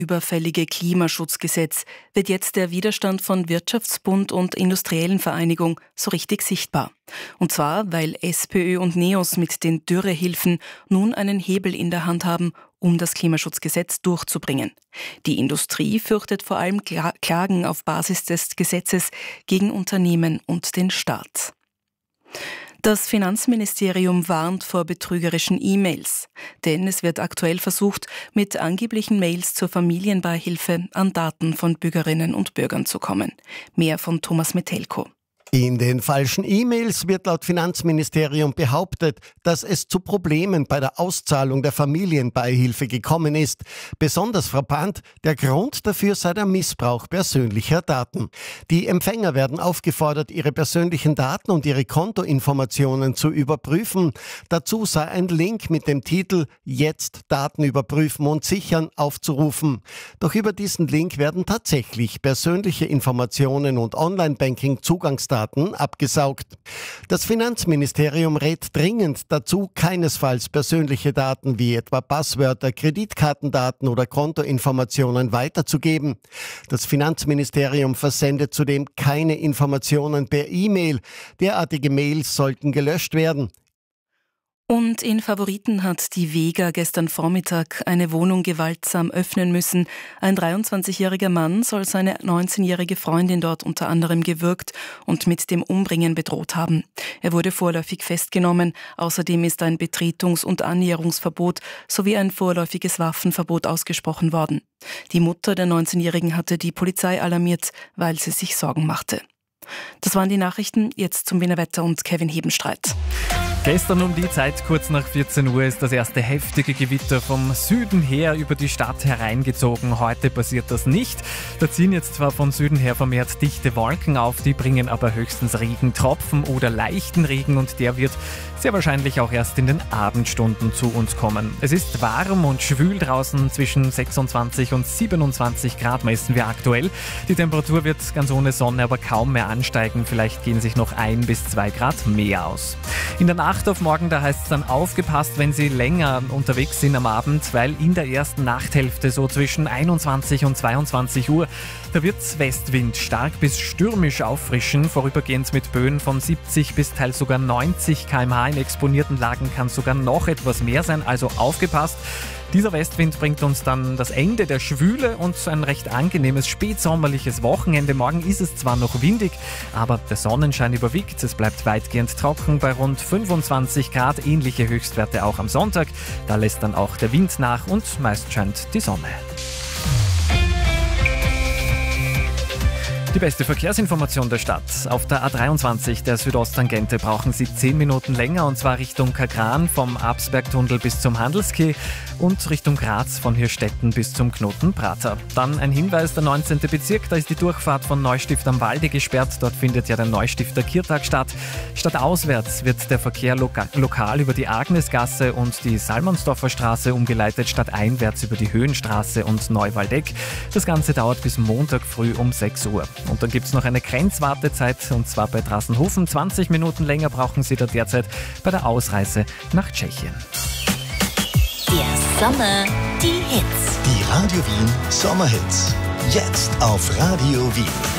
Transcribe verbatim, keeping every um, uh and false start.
überfällige Klimaschutzgesetz wird jetzt der Widerstand von Wirtschaftsbund und Industriellen Vereinigung so richtig sichtbar. Und zwar, weil SPÖ und NEOS mit den Dürrehilfen nun einen Hebel in der Hand haben, um das Klimaschutzgesetz durchzubringen. Die Industrie fürchtet vor allem Klagen auf Basis des Gesetzes gegen Unternehmen und den Staat. Das Finanzministerium warnt vor betrügerischen E-Mails, denn es wird aktuell versucht, mit angeblichen Mails zur Familienbeihilfe an Daten von Bürgerinnen und Bürgern zu kommen. Mehr von Thomas Metelko. In den falschen E-Mails wird laut Finanzministerium behauptet, dass es zu Problemen bei der Auszahlung der Familienbeihilfe gekommen ist. Besonders frappant, der Grund dafür sei der Missbrauch persönlicher Daten. Die Empfänger werden aufgefordert, ihre persönlichen Daten und ihre Kontoinformationen zu überprüfen. Dazu sei ein Link mit dem Titel »Jetzt Daten überprüfen und sichern« aufzurufen. Doch über diesen Link werden tatsächlich persönliche Informationen und Online-Banking-Zugangsdaten abgesaugt. Das Finanzministerium rät dringend dazu, keinesfalls persönliche Daten wie etwa Passwörter, Kreditkartendaten oder Kontoinformationen weiterzugeben. Das Finanzministerium versendet zudem keine Informationen per E-Mail. Derartige Mails sollten gelöscht werden. Und in Favoriten hat die Vega gestern Vormittag eine Wohnung gewaltsam öffnen müssen. Ein dreiundzwanzigjähriger Mann soll seine neunzehnjährige Freundin dort unter anderem gewürgt und mit dem Umbringen bedroht haben. Er wurde vorläufig festgenommen. Außerdem ist ein Betretungs- und Annäherungsverbot sowie ein vorläufiges Waffenverbot ausgesprochen worden. Die Mutter der neunzehnjährigen hatte die Polizei alarmiert, weil sie sich Sorgen machte. Das waren die Nachrichten. Jetzt zum Wiener Wetter und Kevin Hebenstreit. Gestern um die Zeit, kurz nach vierzehn Uhr, ist das erste heftige Gewitter vom Süden her über die Stadt hereingezogen. Heute passiert das nicht. Da ziehen jetzt zwar von Süden her vermehrt dichte Wolken auf, die bringen aber höchstens Regentropfen oder leichten Regen und der wird sehr wahrscheinlich auch erst in den Abendstunden zu uns kommen. Es ist warm und schwül draußen, zwischen sechsundzwanzig und siebenundzwanzig Grad messen wir aktuell. Die Temperatur wird ganz ohne Sonne aber kaum mehr ansteigen. Vielleicht gehen sich noch ein bis zwei Grad mehr aus. In der Nacht auf morgen, da heißt es dann aufgepasst, wenn Sie länger unterwegs sind am Abend, weil in der ersten Nachthälfte so zwischen einundzwanzig und zweiundzwanzig Uhr, da wird's Westwind stark bis stürmisch auffrischen, vorübergehend mit Böen von siebzig bis teils sogar neunzig Kilometer pro Stunde. In exponierten Lagen kann sogar noch etwas mehr sein, also aufgepasst. Dieser Westwind bringt uns dann das Ende der Schwüle und ein recht angenehmes spätsommerliches Wochenende. Morgen ist es zwar noch windig, aber der Sonnenschein überwiegt. Es bleibt weitgehend trocken bei rund fünfundzwanzig Grad. Ähnliche Höchstwerte auch am Sonntag. Da lässt dann auch der Wind nach und meist scheint die Sonne. Die beste Verkehrsinformation der Stadt. Auf der A dreiundzwanzig der Südosttangente brauchen Sie zehn Minuten länger, und zwar Richtung Kagran vom Absbergtunnel bis zum Handelskeh und Richtung Graz von Hirstetten bis zum Knoten Prater. Dann ein Hinweis, der neunzehnte Bezirk, da ist die Durchfahrt von Neustift am Walde gesperrt. Dort findet ja der Neustifter Kirtag statt. Stadtauswärts wird der Verkehr loka- lokal über die Agnesgasse und die Salmonsdorfer Straße umgeleitet, stadteinwärts über die Höhenstraße und Neuwaldeck. Das Ganze dauert bis Montag früh um sechs Uhr. Und dann gibt es noch eine Grenzwartezeit, und zwar bei Drassenhofen. zwanzig Minuten länger brauchen Sie da derzeit bei der Ausreise nach Tschechien. Der Sommer, die Hits. Die Radio Wien Sommerhits. Jetzt auf Radio Wien.